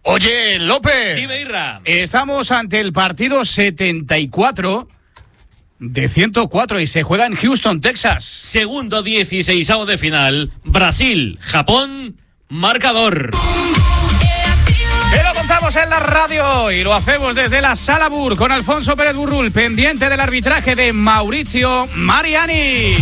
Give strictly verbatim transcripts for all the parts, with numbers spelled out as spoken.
Oye, López. Dime, Irra. Estamos ante el partido setenta y cuatro de ciento cuatro y se juega en Houston, Texas. Segundo dieciseisavo de final. Brasil, Japón, marcador. Y lo contamos en la radio y lo hacemos desde la Sala Bur con Alfonso Pérez Burrul, pendiente del arbitraje de Maurizio Mariani.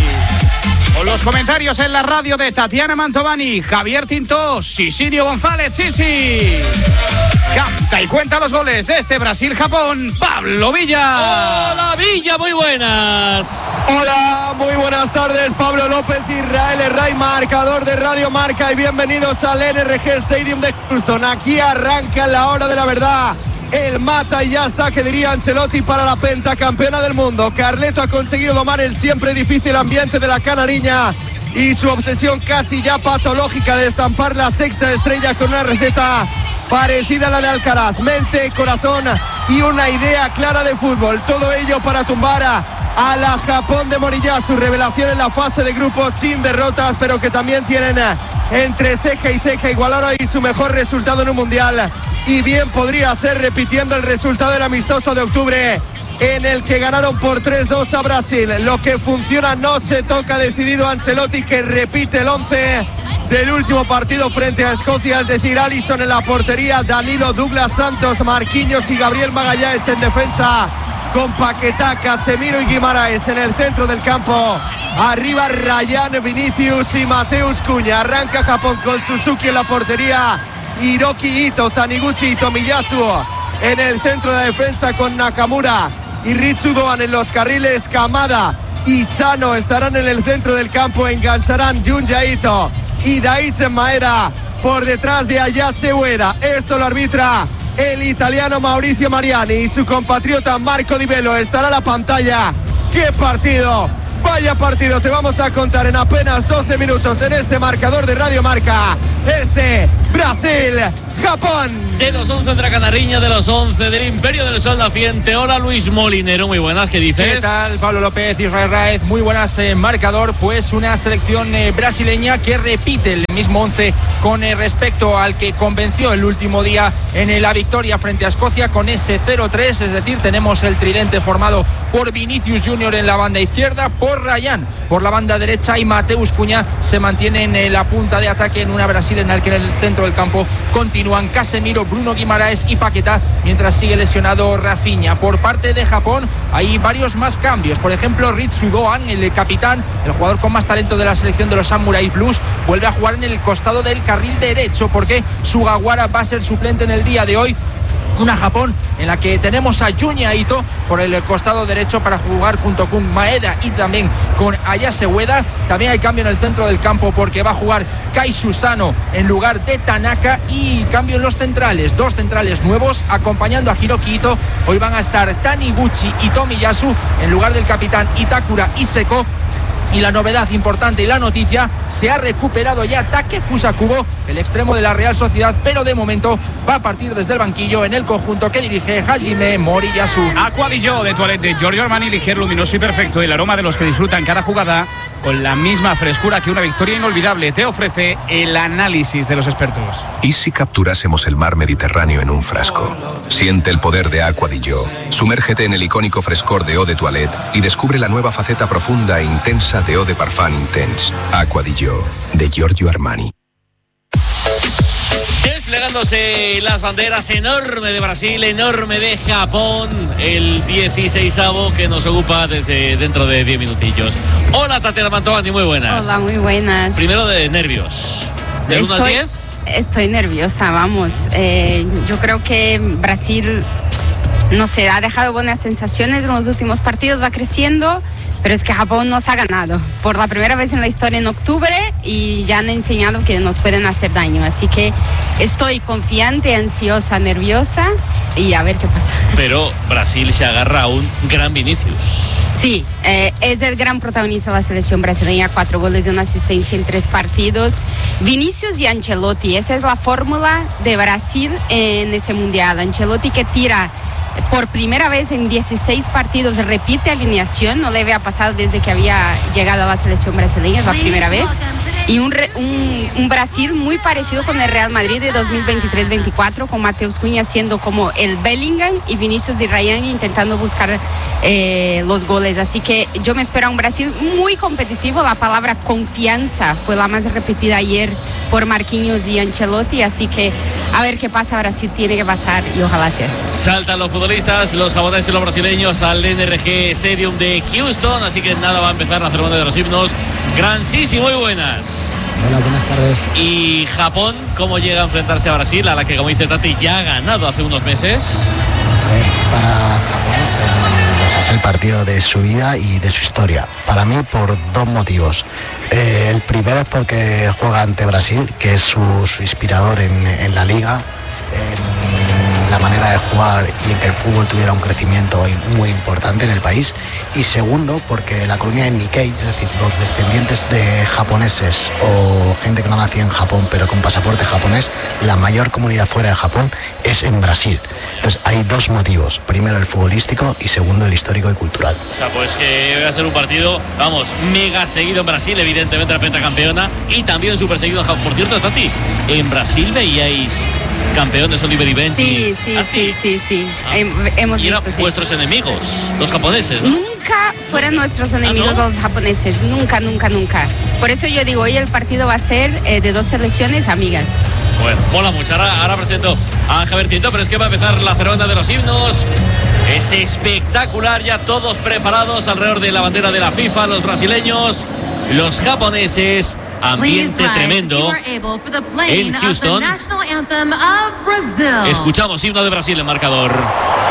Con los comentarios en la radio de Tatiana Mantovani, Javier Tintó, Sisinio González, Sisi. Canta y cuenta los goles de este Brasil-Japón, Pablo Villa. Hola, Villa, muy buenas. Hola, muy buenas tardes, Pablo López, Israel Herray, marcador de Radio Marca, y bienvenidos al N R G Stadium de Houston. Aquí arranca la hora de la verdad. El mata y ya está, que diría Ancelotti, para la pentacampeona del mundo. Carleto ha conseguido domar el siempre difícil ambiente de la canariña y su obsesión casi ya patológica de estampar la sexta estrella con una receta parecida a la de Alcaraz. Mente, corazón y una idea clara de fútbol. Todo ello para tumbar a, a la Japón de Moriyasu. Su revelación en la fase de grupos sin derrotas, pero que también tienen entre ceja y ceja igualar ahí su mejor resultado en un mundial. Y bien podría ser repitiendo el resultado del amistoso de octubre, en el que ganaron por tres dos a Brasil. Lo que funciona no se toca, decidido Ancelotti, que repite el once del último partido frente a Escocia, es decir, Alisson en la portería, Danilo, Douglas Santos, Marquinhos y Gabriel Magallanes en defensa, con Paquetá, Casemiro y Guimaraes en el centro del campo. Arriba Ryan, Vinicius y Mateus Cunha. Arranca Japón con Suzuki en la portería, Hiroki Ito, Taniguchi y Tomiyasu en el centro de la defensa, con Nakamura y Ritsu Doan en los carriles. Kamada y Sano estarán en el centro del campo, engancharán Junja Ito y Daizen Maeda por detrás de Ayase Ueda. Esto lo arbitra el italiano Maurizio Mariani, y su compatriota Marco Di Bello estará a la pantalla. ¡Qué partido! Vaya partido, te vamos a contar en apenas doce minutos en este marcador de Radio Marca. Este Brasil-Japón. De los once de la Canariña, de los once del Imperio del Sol naciente. Hola, Luis Molinero, muy buenas, ¿qué dices? ¿Qué tal, Pablo López, Israel Raez? Muy buenas, eh, marcador. Pues una selección eh, brasileña que repite el mismo once con eh, respecto al que convenció el último día en eh, la victoria frente a Escocia, con ese cero tres. Es decir, tenemos el tridente formado por Vinicius Junior en la banda izquierda, por Ryan por la banda derecha, y Mateus Cunha se mantiene en eh, la punta de ataque, en una Brasil en la que en el centro del campo continúan Casemiro, Bruno Guimaraes y Paquetá, mientras sigue lesionado Rafinha. Por parte de Japón hay varios más cambios. Por ejemplo, Ritsu Doan, el capitán, el jugador con más talento de la selección de los Samurai Blues, vuelve a jugar en el costado del carril derecho, porque Sugawara va a ser suplente en el día de hoy. Una Japón en la que tenemos a Junja Ito por el costado derecho para jugar junto con Maeda y también con Ayase Ueda. También hay cambio en el centro del campo, porque va a jugar Kai Susano en lugar de Tanaka, y cambio en los centrales, dos centrales nuevos acompañando a Hiroki Ito. Hoy van a estar Taniguchi y Tomiyasu en lugar del capitán Itakura Iseko. Y la novedad importante y la noticia, se ha recuperado ya Takefusa Kubo, el extremo de la Real Sociedad, pero de momento va a partir desde el banquillo en el conjunto que dirige Hajime Moriyasu. Aqua di Gio de Toilette de Giorgio Armani, ligero, luminoso y perfecto, el aroma de los que disfrutan cada jugada con la misma frescura que una victoria inolvidable. Te ofrece el análisis de los expertos. ¿Y si capturásemos el mar Mediterráneo en un frasco? Siente el poder de Aqua di Gio. Sumérgete en el icónico frescor de Eau de Toilette y descubre la nueva faceta profunda e intensa de Eau de Parfum Intense. Aqua di Gio, de Giorgio Armani. Desplegándose las banderas, enorme de Brasil, enorme de Japón, el dieciseisavo que nos ocupa desde dentro de diez minutillos. Hola, Tatiana Mantovani, muy buenas. Hola, muy buenas. Primero, de nervios. ¿De uno al diez? Estoy nerviosa, vamos. Eh, yo creo que Brasil, no sé, ha dejado buenas sensaciones en los últimos partidos, va creciendo. Pero es que Japón nos ha ganado por la primera vez en la historia en octubre, y ya han enseñado que nos pueden hacer daño. Así que estoy confiante, ansiosa, nerviosa, y a ver qué pasa. Pero Brasil se agarra a un gran Vinicius. Sí, eh, es el gran protagonista de la selección brasileña, cuatro goles y una asistencia en tres partidos. Vinicius y Ancelotti, esa es la fórmula de Brasil en ese mundial. Ancelotti que tira por primera vez en dieciséis partidos repite alineación, no le había pasado desde que había llegado a la selección brasileña, es la primera vez. Y un, un, un Brasil muy parecido con el Real Madrid de dos mil veintitrés veinticuatro, con Mateus Cunha siendo como el Bellingham y Vinicius y Ryan intentando buscar eh, los goles. Así que yo me espero a un Brasil muy competitivo. La palabra confianza fue la más repetida ayer por Marquinhos y Ancelotti, así que a ver qué pasa. Brasil tiene que pasar y ojalá sea así. Saltan los futbolistas, los japoneses y los brasileños al N R G Stadium de Houston, así que nada, va a empezar la ceremonia de los himnos. Gran Sisi, muy buenas. Hola, buenas tardes. ¿Y Japón cómo llega a enfrentarse a Brasil, a la que, como dice Tati, ya ha ganado hace unos meses? A ver, para Japón es el, o sea, es el partido de su vida y de su historia. Para mí, por dos motivos. Eh, el primero es porque juega ante Brasil, que es su, su inspirador en, en la liga, en la manera de jugar y en que el fútbol tuviera un crecimiento muy importante en el país. Y segundo, porque la colonia de Nikkei, es decir, los descendientes de japoneses o gente que no nació en Japón pero con pasaporte japonés, la mayor comunidad fuera de Japón es en Brasil. Entonces hay dos motivos: primero el futbolístico y segundo el histórico y cultural. O sea, pues que va a ser un partido, vamos, mega seguido en Brasil, evidentemente la pentacampeona, y también súper seguido en Japón. Por cierto, Tati, en Brasil veíais campeones Oliver y Benji. Sí, sí, ¿Ah, sí, sí, sí. Ah, Hemos y eran visto, sí. vuestros enemigos, los japoneses, ¿no? Nunca fueron nuestros enemigos ¿Ah, no? los japoneses, nunca, nunca, nunca. Por eso yo digo, hoy el partido va a ser eh, de dos selecciones amigas. Bueno, mola mucho. Ahora, ahora presento a Javier Tinto, pero es que va a empezar la ceremonia de los himnos. Es espectacular, ya todos preparados alrededor de la bandera de la FIFA, los brasileños, los japoneses. Ambiente tremendo en Houston. Escuchamos himno de Brasil en marcador.